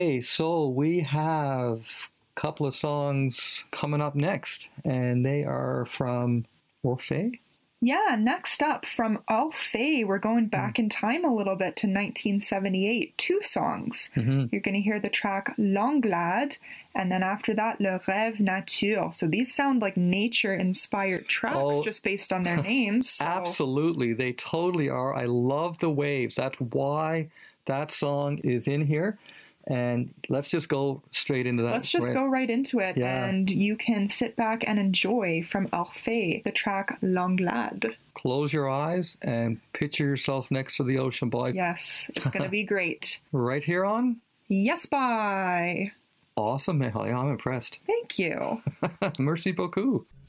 Okay, so we have a couple of songs coming up next, and they are from Orphée. Yeah, next up from Orphée, we're going back in time a little bit to 1978. Two songs. Mm-hmm. You're going to hear the track L'Anglade, and then after that, Le Rêve Nature. So these sound like nature-inspired tracks just based on their names. So. Absolutely, they totally are. I love the waves. That's why that song is in here. And let's just go straight into that. Let's just go right into it, yeah. And you can sit back and enjoy from Orphée the track L'Anglade. Close your eyes and picture yourself next to the ocean, boy. Yes, it's going to be great. Right here on? Yes, bye. Awesome, Mihaly. I'm impressed. Thank you. Merci beaucoup.